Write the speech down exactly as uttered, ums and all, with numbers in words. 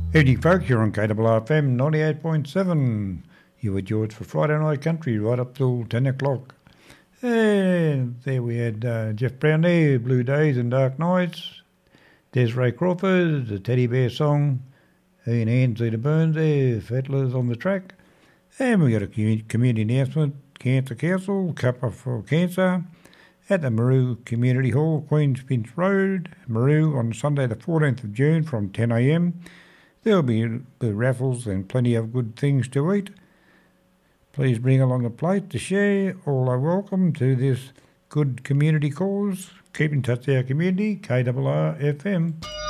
Evening, folks. You're on K R R F M ninety-eight point seven. You were George for Friday Night Country right up till ten o'clock. And there we had uh, Jeff Brown there, Blue Days and Dark Nights. Desiree Crawford, the Teddy Bear song. Ian Ansley, the Burns there, Fettlers on the track. And we got a community announcement. Cancer Council, Cuppa for Cancer at the Maru Community Hall, Queens Finch Road, Maru, on Sunday the fourteenth of June from ten a m. There'll be the raffles and plenty of good things to eat. Please bring along a plate to share. All are welcome to this good community cause. Keep in touch with our community, K R R F M.